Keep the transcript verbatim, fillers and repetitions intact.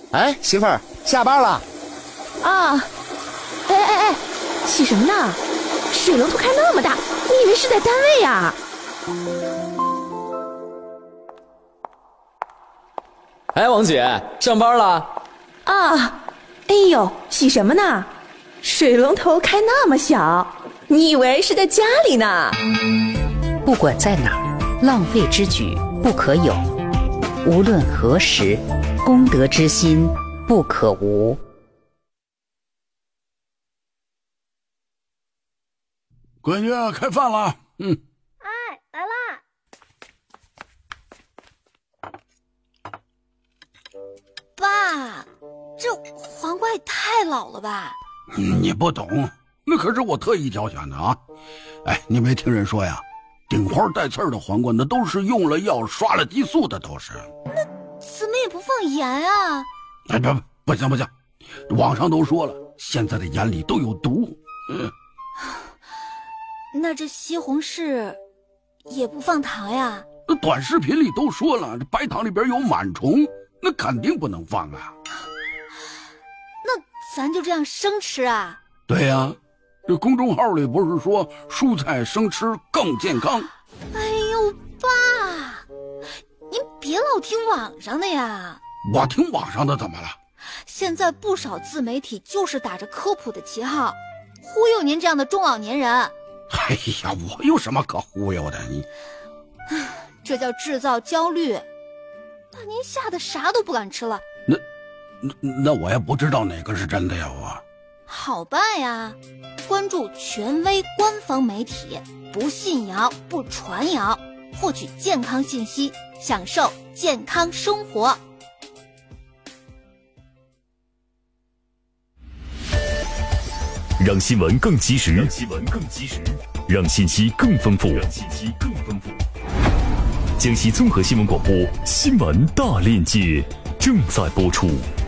哎，媳妇儿，下班了。 啊，哎哎哎，洗什么呢？水龙头开那么大，你以为是在单位呀？ 哎，王姐，上班了？ 啊，哎呦，洗什么呢？水龙头开那么小，你以为是在家里呢？ 不管在哪儿，浪费之举不可有。无论何时，公德之心不可无。 闺女，开饭了。嗯。 哎，来啦！爸，这黄瓜也太老了吧？ 你不懂，那可是我特意挑选的啊！哎，你没听人说呀？顶花带刺儿的黄瓜，那都是用了药、刷了激素的，都是。 那怎么也不放盐啊？ 哎，不不，不行不行，网上都说了，现在的盐里都有毒。嗯。 那这西红柿也不放糖呀？ 那短视频里都说了，这白糖里边有螨虫，那肯定不能放啊。 那咱就这样生吃啊？ 对呀、啊，这公众号里不是说蔬菜生吃更健康？ 哎呦，爸，您别老听网上的呀。 我听网上的怎么了？ 现在不少自媒体就是打着科普的旗号，忽悠您这样的中老年人。 哎呀，我有什么可忽悠的？你， 这叫制造焦虑，把您吓得啥都不敢吃了。 那，那那我也不知道哪个是真的呀，我。 好办呀，关注权威官方媒体，不信谣不传谣，获取健康信息，享受健康生活。 让新闻更及时，让新闻更及时，让信息更丰富，让信息更丰富。江西综合新闻广播新闻大链接正在播出。